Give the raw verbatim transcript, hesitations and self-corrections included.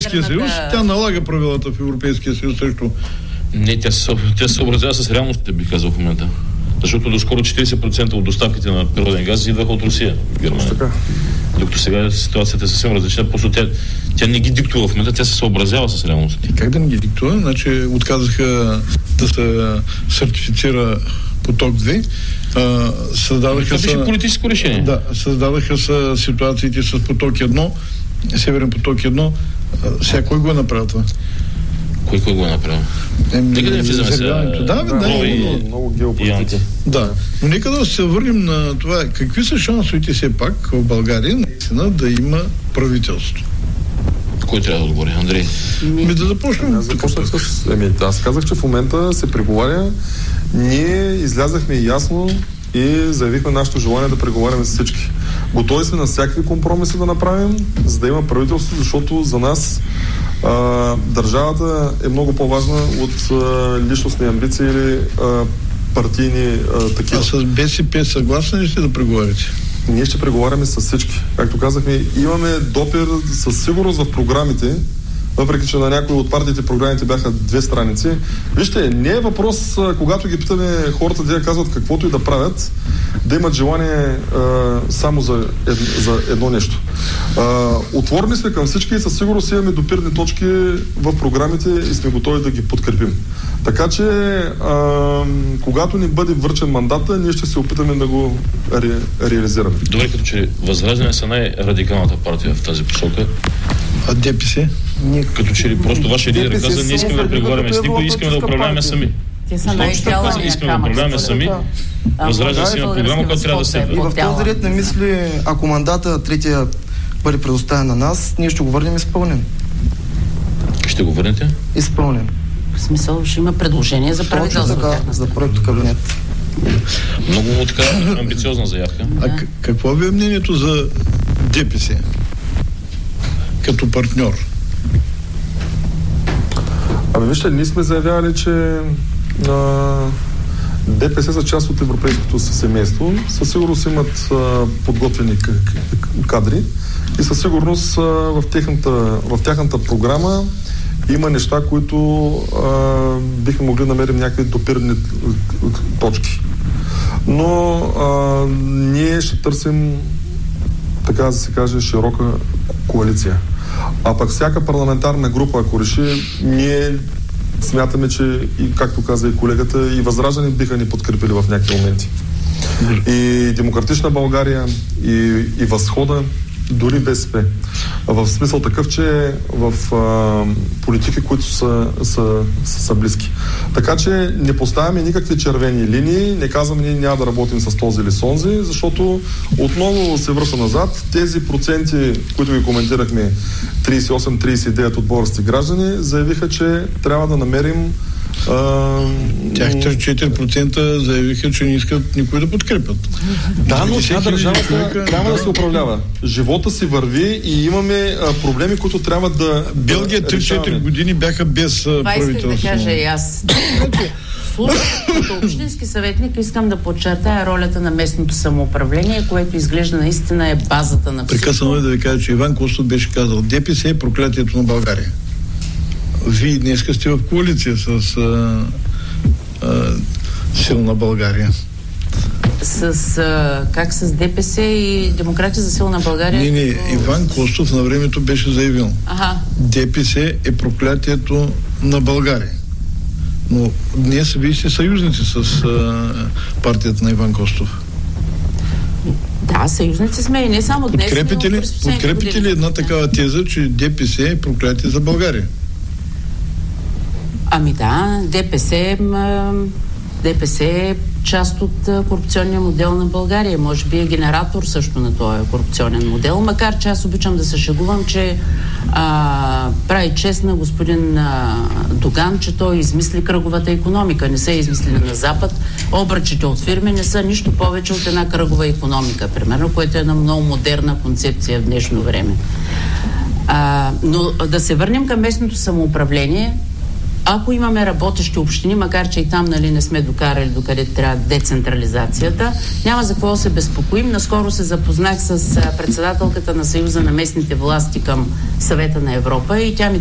съюз, тя налага правилата в Европейския съюз също. Не, тя се, тя се съобразява с реалностите, бих казал в момента. Защото доскоро четирийсет процента от доставките на природен газ идваха от Русия в Германия. Докато сега ситуацията е съвсем различна, просто тя, тя не ги диктува в момента, тя се съобразява с реалностите. Как да не ги диктува? Значи отказаха да се сертифицира поток две. А, създадаха това беше политическо решение. Да, създадаха се ситуациите с поток едно, Северен поток едно. Сега кой го е направил това? Кой кой го е направил? Нека да не влизаме сега. Да, да, да, много, много геополитика. Да, но нека да се върнем на това. Какви са шансовете все пак в България наистина да има правителство? Кой трябва да отговори? Андрей? Ми да започнем. Аз започнах с... Еми, аз казах, че в момента се преговаря. Ние излязахме ясно и заявихме нашето желание да преговаряме с всички. Готови сме на всякакви компромиси да направим, за да има правителство, защото за нас а, държавата е много по-важна от а, личностни амбиции или а, партийни а, такива. А с БСП съгласни ли сте да преговаряте? Ние ще преговаряме с всички. Както казахме, имаме допир със сигурност в програмите, въпреки че на някои от партиите програмите бяха две страници. Вижте, не е въпрос, когато ги питаме хората, да казват каквото и да правят, да имат желание а, само за, ед, за едно нещо. А, отворени сме към всички и със сигурност имаме допирни точки в програмите и сме готови да ги подкрепим. Така че, а, когато ни бъде връчен мандата, ние ще се опитаме да го ре, реализираме. Добре, като че Възраждане са най-радикалната партия в тази посока. А ДПС? Ние... Като че ли просто вашия лидер каза, не искаме да преговаряме с никой, искаме да управляваме сами. Те са най-изцялания искаме да управляваме сами. Възраждане си има програма, която трябва да се... И в този ред на мисли, ако мандата третия бъде предоставен на нас, ние ще го върнем изпълнен. Ще го върнете? Изпълнен. В смисъл, ще има предложение за правителство. За проекто кабинет. Много така амбициозна заявка. А да. Какво ви е мнението за ДПС като партньор? Ами вижте, ние сме заявявали, че а, ДПС са част от европейското семейство. Със сигурност имат а, подготвени кадри и със сигурност а, в, техната, в тяхната програма има неща, които а, бихме могли да намерим някакви допирни точки. Но а, ние ще търсим, така да се каже, широка коалиция. А пък всяка парламентарна група, ако реши, ние смятаме, че, и както каза и колегата, и Възраждане биха ни подкрепили в някакви моменти. И Демократична България, и, и Възхода, дори БСП. В смисъл такъв, че в а, политики, които са, са, са, са близки. Така че не поставяме никакви червени линии, не казваме, ние няма да работим с този или с онзи, защото отново се връща назад. Тези проценти, които ги коментирахме, трийсет и осем трийсет и девет от български граждани, заявиха, че трябва да намерим Тях четири процента заявиха, че не искат никой да подкрепят. Да, но тя държавата трябва да се управлява. Живота си върви и имаме а, проблеми, които трябва да Белгия три-четири години бяха без а, правителство. Това исках да кажа и аз. Като общински съветник искам да подчертая ролята на местното самоуправление, което изглежда наистина е базата на всичко. Прекъснато е да ви кажа, че Иван Костов беше казал: ДПС е проклятието на България. Вие днес сте в коалиция с а, а, Силна България. С, а, как с ДПС и Демократия за Силна България? Не, не, Иван Костов на времето беше заявил. Ага. ДПС е проклятието на България. Но днес вие сте съюзници с а, партията на Иван Костов. Да, съюзници сме и не само днес. Подкрепите ли, подкрепите ли една такава теза, че ДПС е проклятие за България? Ами да, ДПС, ДПС е част от корупционния модел на България. Може би е генератор също на този корупционен модел, макар че аз обичам да се шегувам, че а, прави чест на господин а, Доган, че той измисли кръговата икономика. Не са измислили на Запад. Обръчите от фирми не са нищо повече от една кръгова икономика, примерно, което е една много модерна концепция в днешно време. А, но да се върнем към местното самоуправление. Ако имаме работещи общини, макар че и там, нали, не сме докарали докъде трябва децентрализацията, няма за какво да се безпокоим. Наскоро се запознах с председателката на Съюза на местните власти към Съвета на Европа и тя ми